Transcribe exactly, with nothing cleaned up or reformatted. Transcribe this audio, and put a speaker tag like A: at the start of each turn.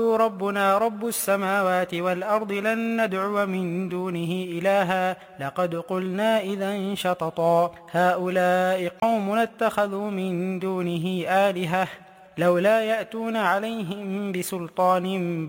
A: ربنا رب السماوات والأرض لن ندعو من دونه إلها لقد قلنا إذا شططا هؤلاء قوم اتخذوا من دونه آلهة لولا يأتون عليهم بسلطان